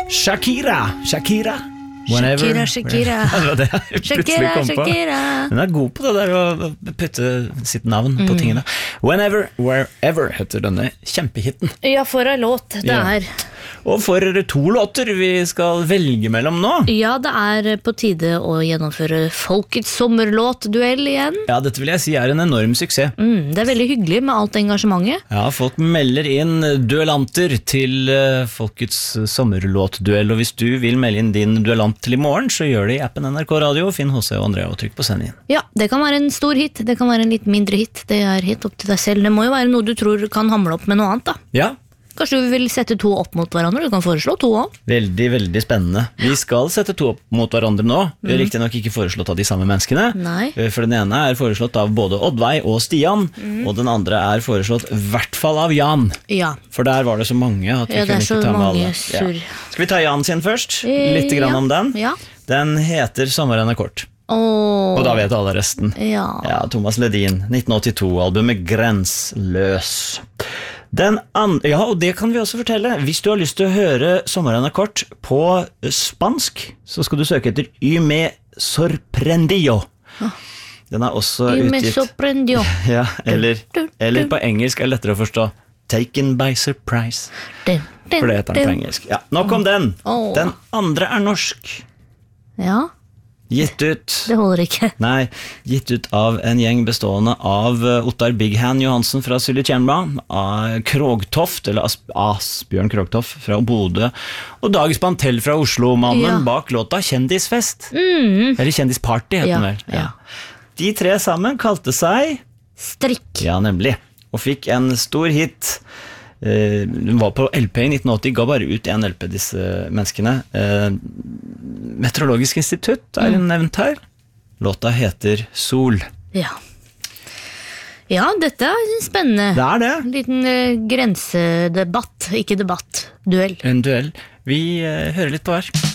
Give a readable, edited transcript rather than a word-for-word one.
Shakira. Whenever. Shakira. Det var det jeg plutselig kom på. Hun er god på det der å putte sitt navn på tingene. Whenever, Wherever heter denne kjempehitten. Ja, for en låt det er. Og for 2 låter vi skal velge mellom nå. Ja, det er på tide å gjennomføre Folkets sommerlåt-duell igjen. Ja, dette vil jeg si er en enorm suksess. Det er veldig hyggelig med alt engasjementet. Ja, folk melder inn duellanter til Folkets sommerlåt-duell, og hvis du vil melde inn din duellant til i morgen, så gjør det i appen NRK Radio, finn HC og Andrea og trykk på send inn. Ja, det kan være en stor hit, det kan være en litt mindre hit, det er helt opp til deg selv. Det må jo være noe du tror kan hamle opp med noe annet da. Ja. Kanskje du vil sette 2 opp mot hverandre, du kan foreslå 2 også. Veldig, veldig spennende. Vi skal sette 2 opp mot hverandre nå. Vi har riktig nok ikke foreslått av de samme menneskene. Nei. For den ene er foreslått av både Oddveig og Stian, og den andre er foreslått i hvert fall av Jan. Ja. For der var det så mange at vi kunne ikke ta med alle. Ja. Skal vi ta Jan sin først? Litt grann om den. Ja. Den heter Sommeren er kort. Og da vet alle resten. Ja. Thomas Ledin, 1982-albumet Grensløs. Ja, og det kan vi også fortelle. Hvis du har lyst til å høre Sommeren er kort på spansk, så skal du søke etter Y me sorprendió. Den er også Y me utgitt sorprendió. Ja, eller på engelsk er lettere å forstå Taken by surprise. For det heter den på engelsk. Ja, nok om den. Den andre er norsk. Ja. Gitt ut. Det holder ikke. Nei, gitt ut av en gjeng bestående av Ottar Big Hand Johansen fra Sylikjemba, Krogtoft, eller Asbjørn Krogtoft fra Bodø, og Dag Spantell fra Oslo, mannen bak låta Kjendisfest. Eller Kjendisparty heter den vel. Ja. De 3 sammen kalte seg Strikk. Ja, nemlig. Og fikk en stor hit. Hun var på LP i 1980, ga bare ut 1 LP disse menneskene. Meteorologisk institutt er nevnt her. Låta heter Sol. Ja, dette er spennende. Det er det. En liten grensedebatt, ikke debatt, duell. En duell. Vi hører litt på her.